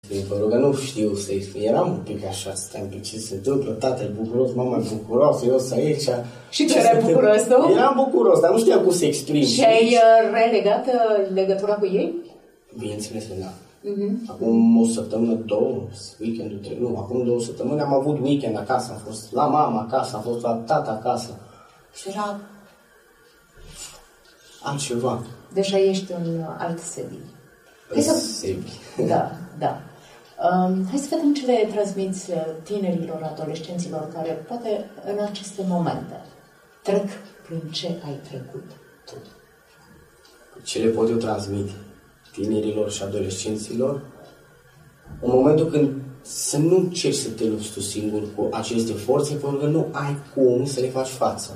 Pentru că nu știu să-i spun. Eram un pic așa, stai un pic, ce se întâmplă, tatăl bucuros, mama bucuroasă, eu să aici. Și tu erai bucuros, nu? Eram bucuros, dar nu știam cum să exprim. Și ai relegat legătura cu ei? Bineînțeles, da. Acum o săptămână, două, weekendul trecut, nu, acum 2 săptămâni am avut weekend acasă, am fost la mama acasă, am fost la tata acasă. Și era altceva. Deja ești în alt sedii. Da, da. Hai să vedem ce le transmiți tinerilor, adolescenților care poate în aceste momente trec prin ce ai trecut tu. Ce le pot eu transmite tinerilor și adolescenților? În momentul când să nu încerci să te lupți tu singur cu aceste forțe, pentru că nu ai cum să le faci față.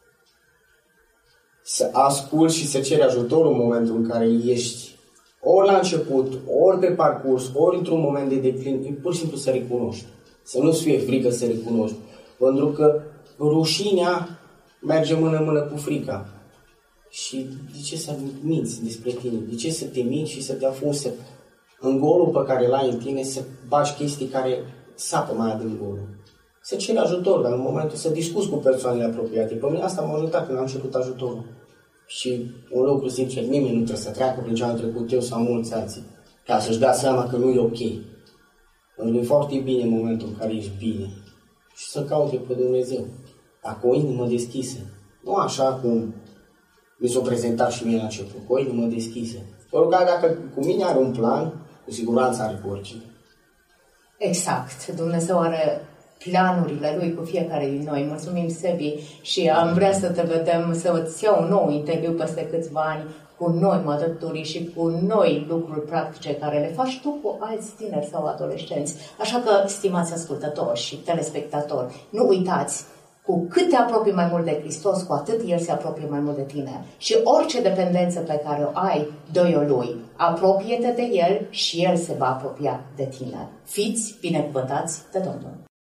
Să asculți și să ceri ajutorul în momentul în care ești ori la început, ori pe parcurs, ori într-un moment de declin, e pur și simplu să recunoști. Să nu-ți fie frică să recunoști. Pentru că rușinea merge mână-mână cu frica. Și de ce să minți despre tine? De ce să te minți și să te afunzi în golul pe care l-ai în tine, să bagi chestii care sapă mai adânc golul? Să ceri ajutor, dar în momentul să discuți cu persoanele apropiate. Pe mine asta m-a ajutat când am cerut ajutorul. Și un lucru sincer, nimeni nu trebuie să treacă prin ce am trecut eu sau mulți alții, ca să-și dea seama că nu e ok. Pentru că e foarte bine în momentul în care ești bine. Și să caute pe Dumnezeu. Dacă o inimă deschisă. Nu așa cum mi s-o prezentat și mie la început, cu o inimă deschisă. Pentru că dacă cu mine are un plan, cu siguranță are cu oricine. Exact. Dumnezeu are planurile Lui cu fiecare din noi. Mulțumim, Sebi, și am vrea să te vedem, să îți iau un nou interviu peste câțiva ani cu noi mătăturii și cu noi lucruri practice care le faci tu cu alți tineri sau adolescenți. Așa că, stimați ascultători și telespectatori, nu uitați, cu cât te apropii mai mult de Hristos, cu atât El se apropie mai mult de tine. Și orice dependență pe care o ai, dă-i-o Lui. Apropie-te de El și El se va apropia de tine. Fiți binecuvântați de Domnul!